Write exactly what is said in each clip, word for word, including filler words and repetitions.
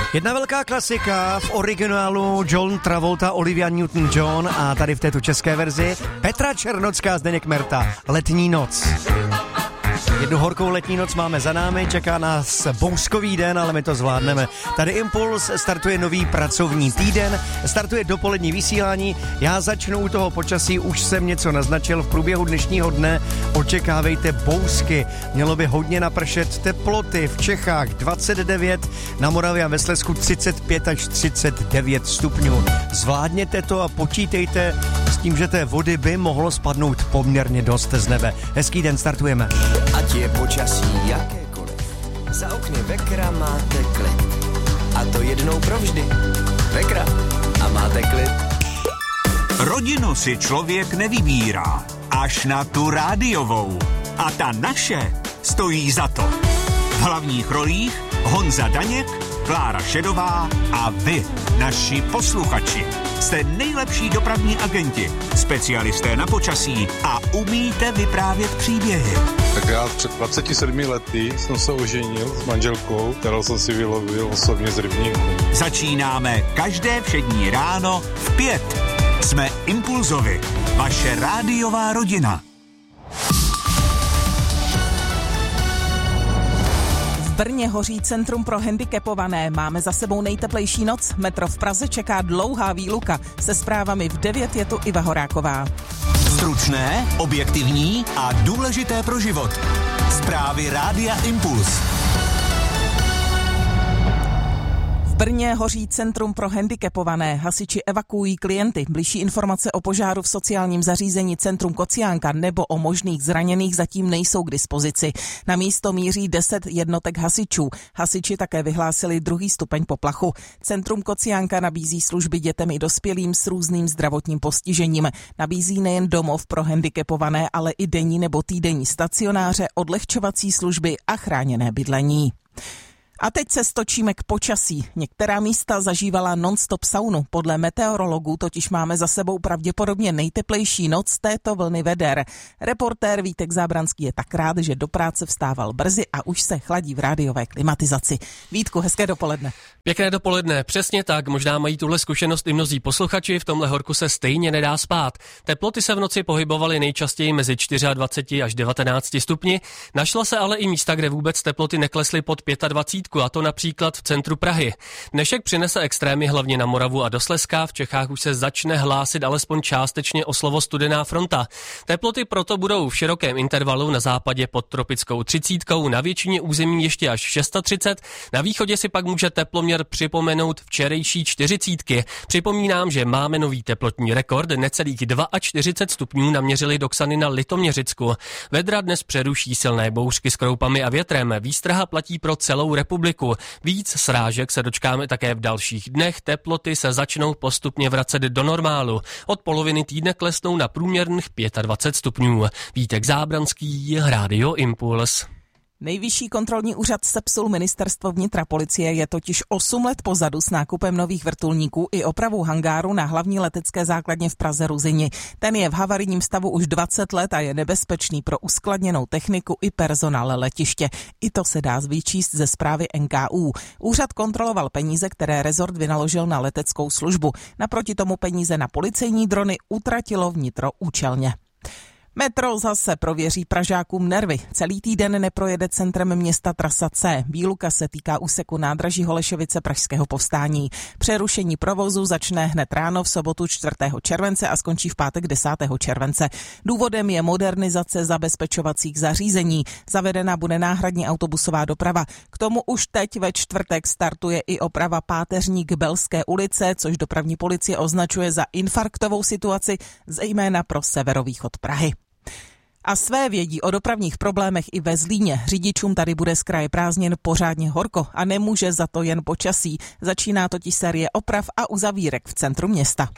Jedna velká klasika v originálu John Travolta, Olivia Newton-John a tady v této české verzi Petra Černocká, Zdeněk Merta, Letní noc. Jednu horkou letní noc máme za námi, čeká nás bouskový den, ale my to zvládneme. Tady Impuls, startuje nový pracovní týden, startuje dopolední vysílání. Já začnu u toho počasí, už jsem něco naznačil, v průběhu dnešního dne očekávejte bousky. Mělo by hodně napršet, teploty v Čechách dvacet devět, na Moravě a ve Slezsku třicet pět až třicet devět stupňů. Zvládněte to a počítejte s tím, že té vody by mohlo spadnout poměrně dost z nebe. Hezký den, startujeme. Ať je počasí jakékoliv, za okny Vekra máte klid. A to jednou provždy. Vekra. A máte klid. Rodinu si člověk nevybírá, až na tu rádiovou. A ta naše stojí za to. V hlavních rolích Honza Daněk, Klára Šedová a vy, naši posluchači. Jste nejlepší dopravní agenti, specialisté na počasí a umíte vyprávět příběhy. Tak já před dvaceti sedmi lety jsem se oženil s manželkou, kterou jsem si vylovil osobně z rybníku. Začínáme každé všední ráno v pět. Jsme Impulzovi, vaše rádiová rodina. V Brně hoří centrum pro handicapované. Máme za sebou nejteplejší noc. Metro v Praze čeká dlouhá výluka. Se zprávami v devět je tu Iva Horáková. Stručné, objektivní a důležité pro život. Zprávy Rádia Impuls. V Brně hoří centrum pro handicapované. Hasiči evakuují klienty. Bližší informace o požáru v sociálním zařízení Centrum Kociánka nebo o možných zraněných zatím nejsou k dispozici. Na místo míří deset jednotek hasičů. Hasiči také vyhlásili druhý stupeň poplachu. Centrum Kociánka nabízí služby dětem i dospělým s různým zdravotním postižením. Nabízí nejen domov pro handicapované, ale i denní nebo týdenní stacionáře, odlehčovací služby a chráněné bydlení. A teď se stočíme k počasí. Některá místa zažívala non-stop saunu. Podle meteorologů totiž máme za sebou pravděpodobně nejteplejší noc této vlny veder. Reportér Vítek Zábranský je tak rád, že do práce vstával brzy a už se chladí v rádiové klimatizaci. Vítku, hezké dopoledne. Pěkné dopoledne, přesně tak. Možná mají tuhle zkušenost i mnozí posluchači, v tomhle horku se stejně nedá spát. Teploty se v noci pohybovaly nejčastěji mezi dvacet čtyři až devatenáct stupni. Našla se ale i místa, kde vůbec teploty neklesly pod dvacet pět, a to například v centru Prahy. Dnešek přinese extrémy hlavně na Moravu a do Slezska, v Čechách už se začne hlásit alespoň částečně o slovo studená fronta. Teploty proto budou v širokém intervalu, na západě pod tropickou třicítkou, na většině území ještě až třicet šest, na východě si pak může teploměr připomenout včerejší čtyřicítky. Připomínám, že máme nový teplotní rekord, necelých čtyřicet dva stupňů naměřili do Ksany na Litoměřicku. Vedra dnes přeruší silné bouřky s kroupami a větrem, výstraha platí pro celou republiku. Víc srážek se dočkáme také v dalších dnech, teploty se začnou postupně vracet do normálu. Od poloviny týdne klesnou na průměrných dvacet pět stupňů. Vítek Zábranský, Rádio Impuls. Nejvyšší kontrolní úřad sepsul ministerstvo vnitra. Policie je totiž osm let pozadu s nákupem nových vrtulníků i opravou hangáru na hlavní letecké základně v Praze Ruzyni. Ten je v havarijním stavu už dvacet let a je nebezpečný pro uskladněnou techniku i personál letiště. I to se dá vyčíst ze zprávy N K U. Úřad kontroloval peníze, které rezort vynaložil na leteckou službu. Naproti tomu peníze na policejní drony utratilo vnitro účelně. Metro zase prověří Pražákům nervy. Celý týden neprojede centrem města trasa C. Výluka se týká úseku nádraží Holešovice Pražského povstání. Přerušení provozu začne hned ráno v sobotu čtvrtého července a skončí v pátek desátého července. Důvodem je modernizace zabezpečovacích zařízení. Zavedena bude náhradní autobusová doprava. K tomu už teď ve čtvrtek startuje i oprava páteřník Belské ulice, což dopravní policie označuje za infarktovou situaci, zejména pro severovýchod Prahy. A své vědí o dopravních problémech i ve Zlíně. Řidičům tady bude z kraje prázdnin pořádně horko a nemůže za to jen počasí. Začíná totiž série oprav a uzavírek v centru města.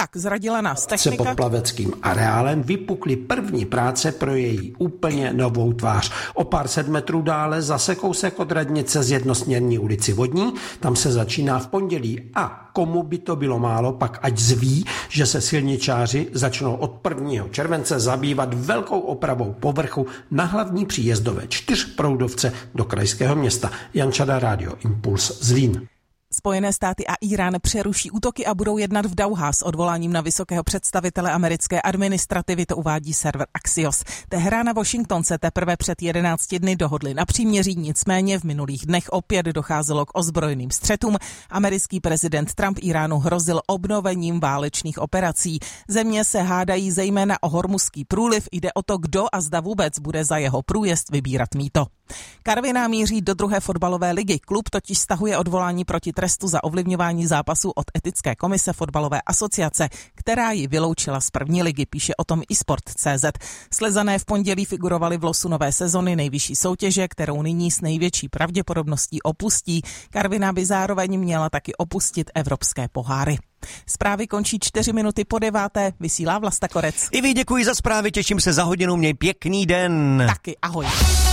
Tak, zradila nás Se technika. pod plaveckým areálem vypukly první práce pro její úplně novou tvář. O pár set metrů dále zase kousek od radnice z jednosměrní ulici Vodní, tam se začíná v pondělí a komu by to bylo málo, pak ať zví, že se silničáři začnou od prvního července zabývat velkou opravou povrchu na hlavní příjezdové čtyřproudovce do krajského města. Jan Čada, Radio Impuls, Zlín. Spojené státy a Irán přeruší útoky a budou jednat v Dauhá s odvoláním na vysokého představitele americké administrativy, to uvádí server Axios. Teherán a Washington se teprve před jedenácti dny dohodli na příměří, nicméně v minulých dnech opět docházelo k ozbrojeným střetům. Americký prezident Trump Iránu hrozil obnovením válečných operací. Země se hádají zejména o Hormuzský průliv, jde o to, kdo a zda vůbec bude za jeho průjezd vybírat mýto. Karviná míří do druhé fotbalové ligy. Klub totiž stahuje odvolání proti trestu za ovlivňování zápasů od etické komise fotbalové asociace, která ji vyloučila z první ligy, píše o tom iSport tečka cé zet. Slezané v pondělí figurovaly v losu nové sezony nejvyšší soutěže, kterou nyní s největší pravděpodobností opustí. Karviná by zároveň měla taky opustit evropské poháry. Zprávy končí čtyři minuty po deváté, vysílá Vlasta Korec. I vy děkuji za zprávy, těším se za hodinu, měj pěkný den. Taky, ahoj.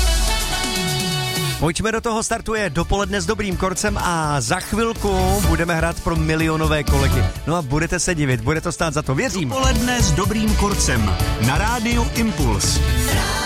Pojďme do toho, startuje Dopoledne s dobrým korcem a za chvilku budeme hrát pro milionové kolegy. No a budete se divit, bude to stát za to, věřím. Dopoledne s dobrým korcem na Rádiu Impuls.